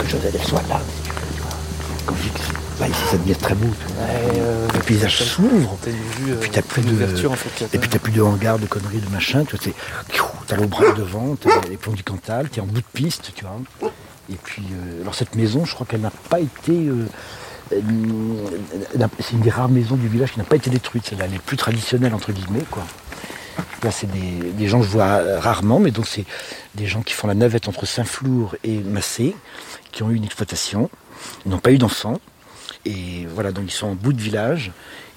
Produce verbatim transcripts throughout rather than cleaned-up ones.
que Josette, elle soit là. Quand je dis que là, ici, ça devient très beau. Ouais, euh, le paysage s'ouvre. T'as une vue, et puis t'as plus d'ouverture, en de, fait. et puis t'as plus de hangars, de conneries, de machin. Tu vois, t'as l'Aubrac devant, t'as les ponts du Cantal, t'es en bout de piste, tu vois. Et puis, euh, alors cette maison, je crois qu'elle n'a pas été... Euh, euh, c'est une des rares maisons du village qui n'a pas été détruite. Celle-là, elle est plus traditionnelle, entre guillemets, quoi. Là, c'est des, des gens que je vois rarement, mais donc c'est des gens qui font la navette entre Saint-Flour et Massé, qui ont eu une exploitation, ils n'ont pas eu d'enfants, et voilà, donc ils sont en bout de village,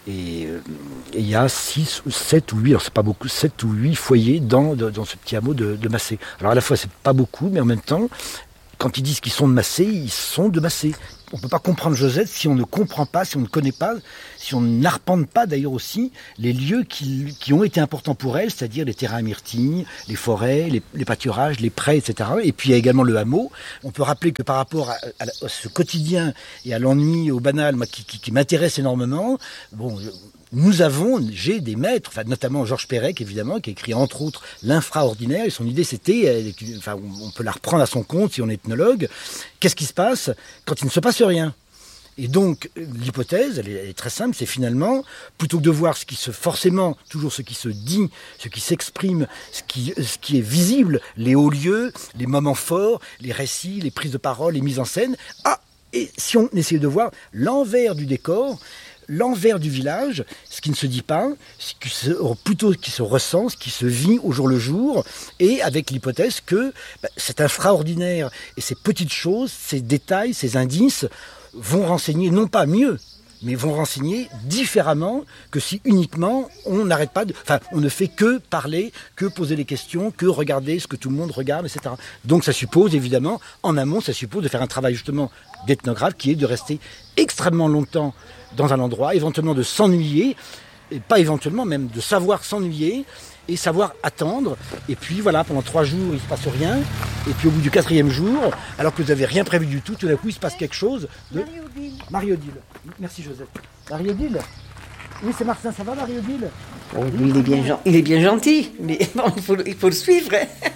et il y a six ou sept ou huit, alors c'est pas beaucoup, sept ou huit foyers dans, dans ce petit hameau de, de Massé. Alors à la fois, c'est pas beaucoup, mais en même temps, quand ils disent qu'ils sont de Massé, ils sont de Massé. On ne peut pas comprendre Josette si on ne comprend pas, si on ne connaît pas, si on n'arpente pas d'ailleurs aussi les lieux qui, qui ont été importants pour elle, c'est-à-dire les terrains à myrtilles, les forêts, les, les pâturages, les prés, et cetera. Et puis il y a également le hameau. On peut rappeler que par rapport à, à, à ce quotidien et à l'ennui, au banal, moi, qui, qui, qui m'intéresse énormément, bon... Nous avons, j'ai des maîtres, enfin, notamment Georges Perec, évidemment, qui a écrit entre autres L'infraordinaire, et son idée c'était, enfin, on peut la reprendre à son compte si on est ethnologue, qu'est-ce qui se passe quand il ne se passe rien ? Et donc, l'hypothèse, elle est, elle est très simple, c'est finalement, plutôt que de voir ce qui se, forcément, toujours ce qui se dit, ce qui s'exprime, ce qui, ce qui est visible, les hauts lieux, les moments forts, les récits, les prises de parole, les mises en scène, ah, et si on essayait de voir l'envers du décor, l'envers du village, ce qui ne se dit pas, ce qui se, plutôt ce qui se ressent, ce qui se vit au jour le jour, et avec l'hypothèse que bah, cet infraordinaire et ces petites choses, ces détails, ces indices vont renseigner, non pas mieux, mais vont renseigner différemment que si uniquement on n'arrête pas de... Enfin, on ne fait que parler, que poser les questions, que regarder ce que tout le monde regarde, et cetera. Donc ça suppose, évidemment, en amont, ça suppose de faire un travail justement d'ethnographe qui est de rester extrêmement longtemps dans un endroit, éventuellement de s'ennuyer, et pas éventuellement, même de savoir s'ennuyer, et savoir attendre. Et puis voilà, pendant trois jours, il ne se passe rien. Et puis au bout du quatrième jour, alors que vous n'avez rien prévu du tout, tout d'un coup, il se passe quelque chose. De... Marie-Odile. Marie-Odile. Merci Josette. Marie-Odile. Oui, c'est Martin, ça va Marie-Odile? Oh, lui, il est bien, gen- il est bien gentil, mais bon, il faut, il faut le suivre. Hein.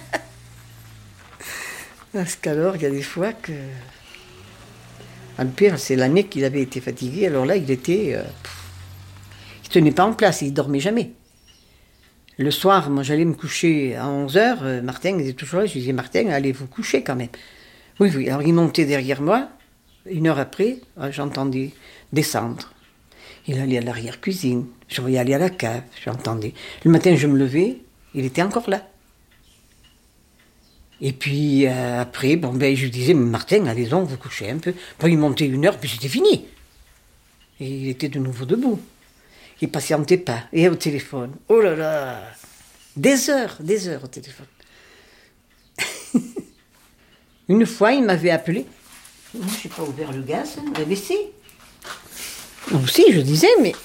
Parce qu'alors, il y a des fois que... Ah, le pire, c'est l'année qu'il avait été fatigué. Alors là, il était... Euh... Il tenait pas en place, il dormait jamais. Le soir, moi, j'allais me coucher à onze heures. Euh, Martin était toujours là. Je disais, Martin, allez vous coucher quand même. Oui, oui. Alors, il montait derrière moi. Une heure après, j'entendais descendre. Il allait à l'arrière-cuisine. Je voyais aller à la cave. J'entendais. Le matin, je me levais. Il était encore là. Et puis euh, après, bon, ben, je lui disais, Martin, allez-y, vous couchez un peu. Puis il montait une heure, puis c'était fini. Et il était de nouveau debout. Il ne patientait pas. Et au téléphone, oh là là, des heures, des heures au téléphone. Une fois, il m'avait appelé. Moi, je n'ai pas ouvert le gaz, hein, la W C. Moi aussi, je disais, mais...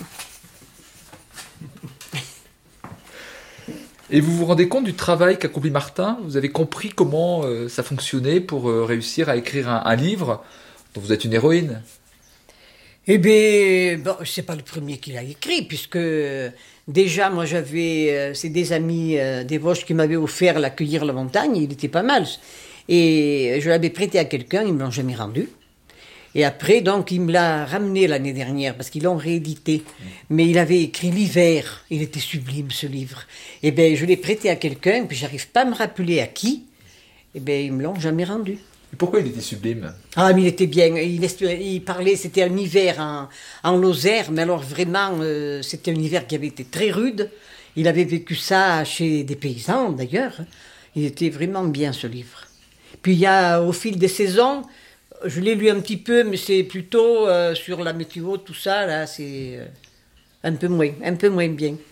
Et vous vous rendez compte du travail qu'accomplit Martin? Vous avez compris comment euh, ça fonctionnait pour euh, réussir à écrire un, un livre dont vous êtes une héroïne? Eh bien, bon, c'est pas le premier qu'il a écrit, puisque déjà, moi, j'avais... Euh, c'est des amis euh, des Vosges qui m'avaient offert l'Accueillir la montagne, il était pas mal. Et je l'avais prêté à quelqu'un, ils me l'ont jamais rendu. Et après, donc, il me l'a ramené l'année dernière, parce qu'ils l'ont réédité. Mais il avait écrit l'hiver. Il était sublime, ce livre. Eh bien, je l'ai prêté à quelqu'un, puis j'arrive pas à me rappeler à qui. Eh bien, ils me l'ont jamais rendu. Et pourquoi il était sublime? Ah, mais il était bien. Il, il parlait, c'était un hiver en, en Lozère, mais alors vraiment, euh, c'était un hiver qui avait été très rude. Il avait vécu ça chez des paysans, d'ailleurs. Il était vraiment bien, ce livre. Puis, il y a, au fil des saisons... Je l'ai lu un petit peu, mais c'est plutôt euh, sur la météo, tout ça, là, c'est euh, un peu moins, un peu moins bien.